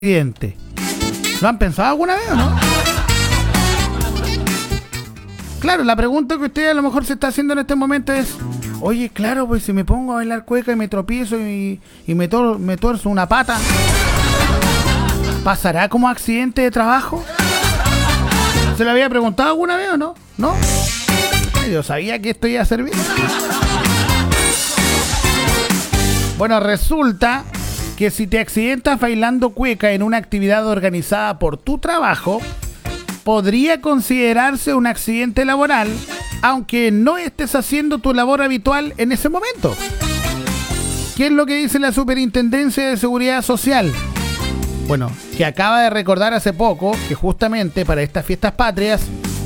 accidente. ¿Lo han pensado alguna vez o no? Claro, la pregunta que usted a lo mejor se está haciendo en este momento es: oye, claro, pues si me pongo a bailar cueca y me tropiezo y me tuerzo una pata, ¿pasará como accidente de trabajo? ¿Se lo había preguntado alguna vez o no? ¿No? Yo sabía que esto iba a servir. Bueno, resulta que si te accidentas bailando cueca en una actividad organizada por tu trabajo, podría considerarse un accidente laboral, aunque no estés haciendo tu labor habitual en ese momento. ¿Qué es lo que dice la Superintendencia de Seguridad Social? Bueno, que acaba de recordar hace poco que justamente para estas fiestas patrias,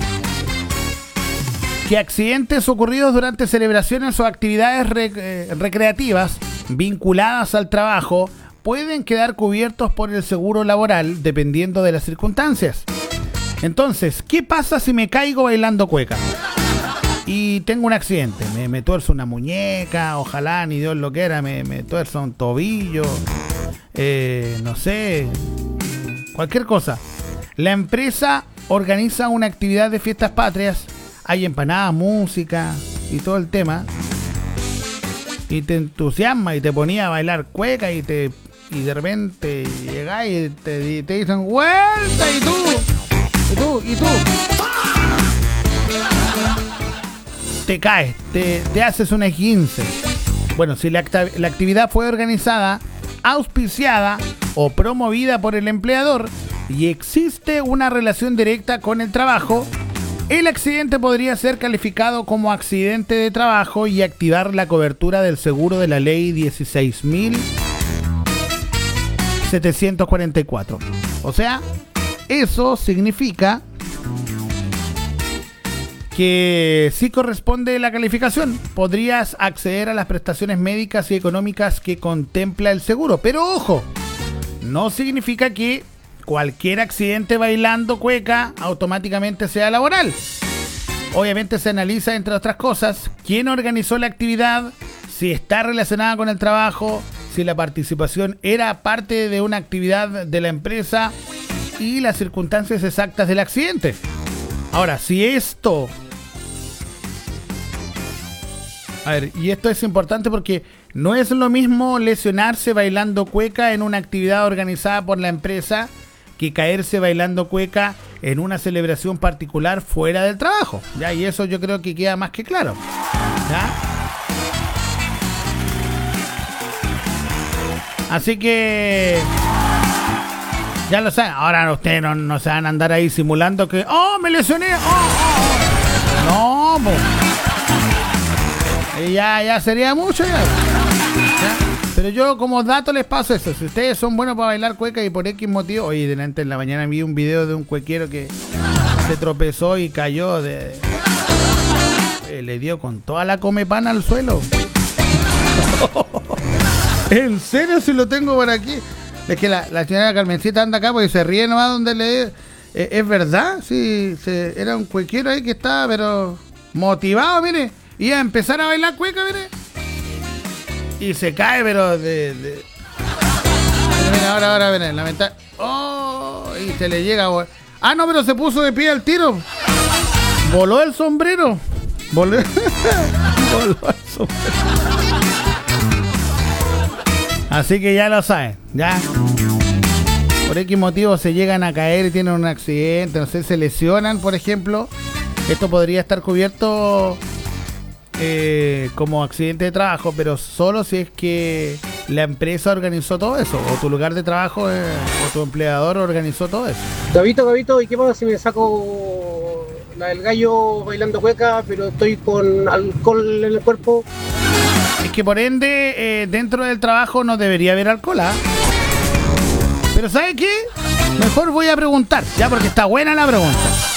que accidentes ocurridos durante celebraciones o actividades recreativas vinculadas al trabajo pueden quedar cubiertos por el seguro laboral dependiendo de las circunstancias. Entonces, ¿qué pasa si me caigo bailando cueca y tengo un accidente? Me tuerzo una muñeca, ojalá, ni Dios lo quiera, me tuerzo un tobillo, no sé, cualquier cosa. La empresa organiza una actividad de fiestas patrias, hay empanadas, música y todo el tema, y te entusiasma y te ponía a bailar cueca y de repente llegás y te dicen vuelta y tú te caes, te haces un esguince. Bueno, si la actividad fue organizada, auspiciada o promovida por el empleador y existe una relación directa con el trabajo, el accidente podría ser calificado como accidente de trabajo y activar la cobertura del seguro de la ley 16.744. O sea, eso significa que sí corresponde la calificación. Podrías acceder a las prestaciones médicas y económicas que contempla el seguro. Pero ojo, no significa que cualquier accidente bailando cueca automáticamente sea laboral. Obviamente se analiza, entre otras cosas, quién organizó la actividad, si está relacionada con el trabajo, si la participación era parte de una actividad de la empresa y las circunstancias exactas del accidente. Ahora, si esto... A ver, y esto es importante porque no es lo mismo lesionarse bailando cueca en una actividad organizada por la empresa que caerse bailando cueca en una celebración particular fuera del trabajo. ¿Ya? Y eso yo creo que queda más que claro. ¿Ya? Así que... ya lo saben. Ahora ustedes no se van a andar ahí simulando que... ¡oh, me lesioné! ¡oh! No, pues. Ya sería mucho ya. Pero yo como dato les paso eso. Si ustedes son buenos para bailar cueca y por X motivo... Oye, delante en la mañana vi un video de un cuequero que se tropezó y cayó le dio con toda la comepana al suelo. En serio, si lo tengo por aquí. Es que la señora Carmencita anda acá porque se ríe nomás donde le... es verdad, sí, era un cuequero ahí que estaba, pero motivado, mire. Iba a empezar a bailar cueca, mire. Y se cae, pero Mira, ahora, mire, lamentable. ¡Oh! Y se le llega... ¡ah, no, pero se puso de pie al tiro! Voló el sombrero. Voló el sombrero. Así que ya lo saben, ya. Por X motivo se llegan a caer y tienen un accidente, no sé, se lesionan, por ejemplo. Esto podría estar cubierto como accidente de trabajo, pero solo si es que la empresa organizó todo eso, o tu lugar de trabajo o tu empleador organizó todo eso. Gabito, ¿y qué pasa si me saco la del gallo bailando cueca, pero estoy con alcohol en el cuerpo? Es que por ende, dentro del trabajo no debería haber alcohol, ¿ah? Pero ¿sabe qué? Mejor voy a preguntar, ya, porque está buena la pregunta.